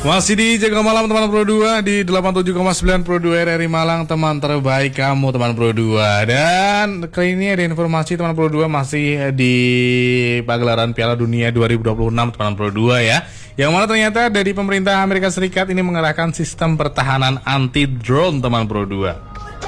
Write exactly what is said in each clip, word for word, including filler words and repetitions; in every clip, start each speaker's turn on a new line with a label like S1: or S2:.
S1: Masih di Jaga Malam teman Pro dua di delapan puluh tujuh koma sembilan Pro dua R R I Malang, teman terbaik kamu teman Pro dua. Dan kali ini ada informasi teman Pro dua masih di pagelaran Piala Dunia dua ribu dua puluh enam teman Pro dua ya. Yang mana ternyata dari pemerintah Amerika Serikat ini mengerahkan sistem pertahanan anti drone teman Pro dua.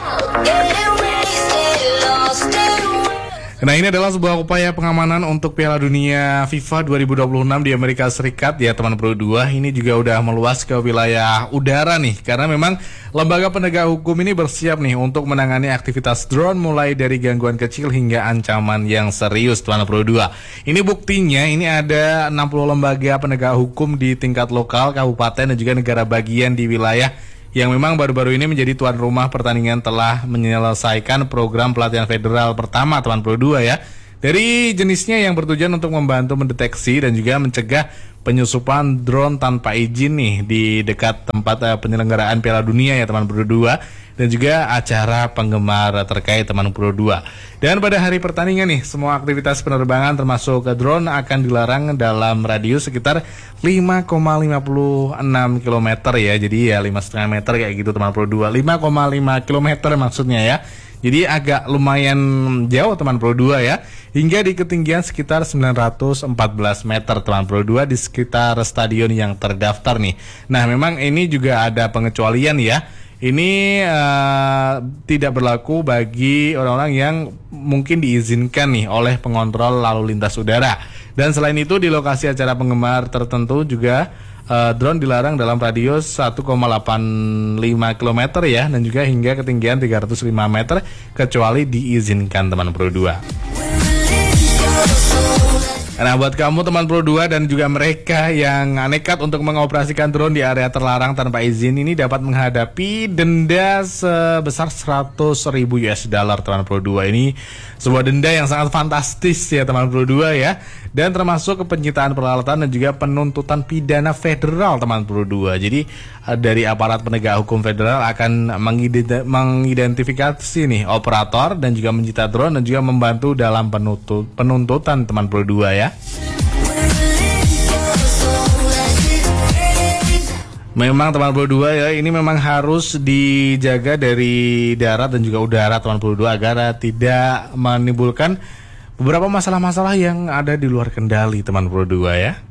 S1: Nah, ini adalah sebuah upaya pengamanan untuk Piala Dunia FIFA dua ribu dua puluh enam di Amerika Serikat ya teman Pro dua. Ini juga udah meluas ke wilayah udara nih, karena memang lembaga penegak hukum ini bersiap nih untuk menangani aktivitas drone mulai dari gangguan kecil hingga ancaman yang serius teman Pro dua. Ini buktinya, ini ada enam puluh lembaga penegak hukum di tingkat lokal, kabupaten dan juga negara bagian di wilayah yang memang baru-baru ini menjadi tuan rumah pertandingan telah menyelesaikan program pelatihan federal pertama teman Pro dua ya. Dari jenisnya yang bertujuan untuk membantu mendeteksi dan juga mencegah penyusupan drone tanpa izin nih di dekat tempat uh, penyelenggaraan Piala Dunia ya teman Pro dua, dan juga acara penggemar terkait teman Pro dua. Dan pada hari pertandingan nih, semua aktivitas penerbangan termasuk ke drone akan dilarang dalam radius sekitar lima koma lima enam kilometer ya. Jadi ya lima koma lima meter kayak gitu teman Pro dua. lima koma lima kilometer maksudnya ya. Jadi agak lumayan jauh teman Pro dua ya. Hingga di ketinggian sekitar sembilan ratus empat belas meter teman Pro dua di sekitar stadion yang terdaftar nih. Nah, memang ini juga ada pengecualian ya. Ini uh, tidak berlaku bagi orang-orang yang mungkin diizinkan nih oleh pengontrol lalu lintas udara. Dan selain itu di lokasi acara penggemar tertentu juga uh, drone dilarang dalam radius satu koma delapan lima kilometer ya, dan juga hingga ketinggian tiga ratus lima meter kecuali diizinkan teman Pro dua. Nah, buat kamu teman Pro dua dan juga mereka yang nekat untuk mengoperasikan drone di area terlarang tanpa izin ini dapat menghadapi denda sebesar seratus ribu U S dollar teman Pro dua. Ini sebuah denda yang sangat fantastis ya teman Pro dua ya. Dan termasuk penyitaan peralatan dan juga penuntutan pidana federal teman Pro dua. Jadi dari aparat penegak hukum federal akan mengident- mengidentifikasi nih operator dan juga menyita drone dan juga membantu dalam penutut- penuntutan teman Pro dua ya. Memang teman Pro dua ya, ini memang harus dijaga dari darat dan juga udara teman Pro dua agar tidak menimbulkan beberapa masalah-masalah yang ada di luar kendali teman Pro dua ya.